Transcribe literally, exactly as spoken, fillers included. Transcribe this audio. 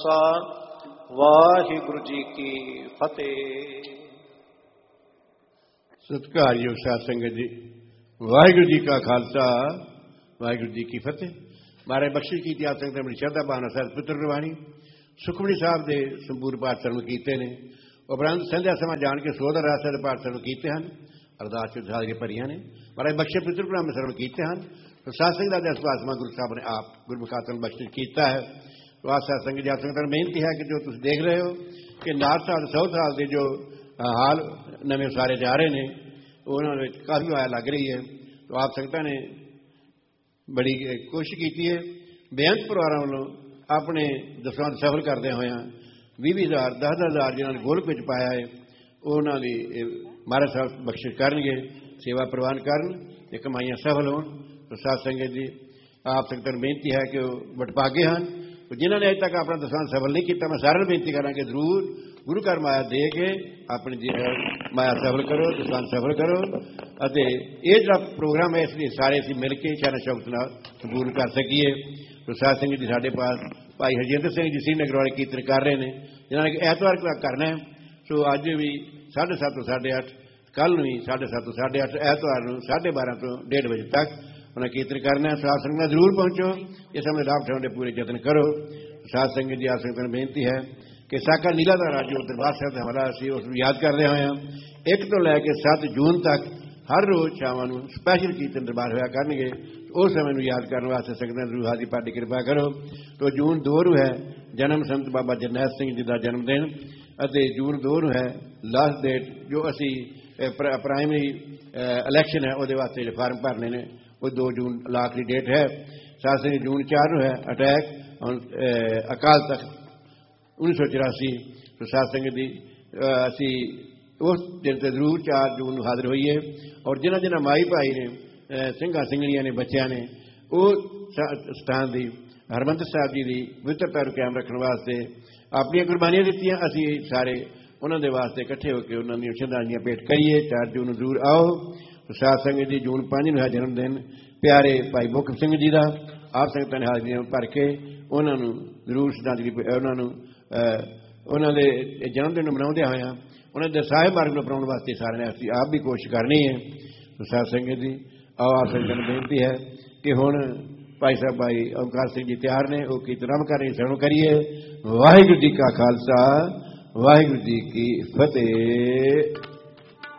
खालसा वाहिगुरु जी की फतेह। सत्कारयोग साध संगत जी, वाहिगुरु जी का खालसा वाहिगुरु जी की फतेह। महाराज बख्शिश की आप संगत बड़ी श्रद्धा भावना साथ पुत्र प्रवाणी सुखमणी साहब के संपूर्ण पाठ सर्व किए ने। उपरंत संध्या समा जान के सोलह रास के पाठ सर्व किए हैं। अरदास हाजरी भरिया ने। महाराज बख्शे पितृ प्रणाम सर्व किए हैं। तो सत्संग का जसवासमा गुरु साहब ने आप गुरमुखातन बख्शिश किया है। तो आज सत्संग जी संगत बेनती है कि जो तुम देख रहे हो कि नाथ साल सौ साल के जो हाल नवे उसारे जा रहे हैं उन्होंने काफ़ी आया लग रही है। तो आप संगत ने बड़ी कोशिश की है। बेअंत परिवारों वालों अपने दसवंध सफल करते हुए भी भी हज़ार दस दस हज़ार जिन्होंने गोलक में पाया है उन्होंने महाराज साहब बख्शिश करनगे, सेवा प्रवान करन ते कमाइयां सफल हो। तो साध संगत जी आप संगत ने बेनती है कि वटभागे हैं। तो जिन्होंने अजे तक अपना दसवंध सफल नहीं किया मैं सारे बेनती करा कि जरूर गुरु घर माया दे के अपनी माया सफल करो, दसवंध सफल करो। ये जो प्रोग्राम है इसलिए सारे असीं मिल के चरण शब्द नाल कबूल कर सकीए। तो साध संगत जी साढ़े पास भाई हरजिंदर सिंह जी श्रीनगर वाले कीर्तन कर रहे हैं जिन्होंने एतवार करना है। सो अज भी साढ़े सत्त तो साढ़े अठ, कल भी साढ़े सत्त तो साढ़े अठ, एतवार साढ़े बारह तो डेढ़ बजे तक उन्हें कीर्तन करना है। साध संगत जरूर पहुँचो, इस समय लाभ उठाने के पूरे यत्न करो। साध संगत जी आप संगत ने बेनती है कि साका नीला का राज जो दरबार साहब का हमारा असीं उस याद कर रहे हुए हैं। एक तो लैके सत्त जून तक हर रोज़ शाम को स्पैशल कीर्तन दरबार होया करनगे। उस समय याद करने वास्ते संगत जरूर हाजिर पार्टी कृपा करो। तो जून दो नूं है जन्म संत बाबा जरनैल सिंह जी का जन्मदिन और जून दो नूं है लास्ट डेट जो असी प्राइमरी इलैक्शन है वो वास्ते फार्म भरने ने वो दो जून आखिरी डेट है। साथ ही जून चार नूं है अटैक अकाल तख्त उन्नीस सौ चौरासी। तो साध संगत जी असी उस दिन से जरूर चार जून हाजिर होइए। और जिन्होंने जिन्होंने माई भाई ने ਸਿੰਘਾਂ ਸਿੰਘਣੀਆਂ ने बच्चों ने वो स्थान की हरमंदर साहब जी की पवित्रता को कायम रखने वास्ते अपन कुर्बानियां दित्तियां। असी सारे उन्होंने वास्ते इकट्ठे होकर उन्होंने श्रद्धांजलियां भेंट करिए। चार जून जरूर आओ। तो साध संगत जी जून पांच नूं है जन्मदिन प्यारे भाई मुख सिंह जी का। आप संगतां ने हाजिरियां भर के उन्होंने जरूर श्रद्धांजलि उन्होंने उन्होंने जन्मदिन मनाउंदे होया उन्होंने दरसाहे मार्ग में अपनाने वास्ते सारे ने असीं आप भी कोशिश करनी है। तो साध संगत जी आओ आप संगत ने बेनती है कि हुण भाई साहब भाई ओंकार सिंह जी तैयार ने वो कीर्तन आरंभ कर रहे श्रवण करिए। वाहिगुरू जी का खालसा वाहिगुरू जी की फतेह।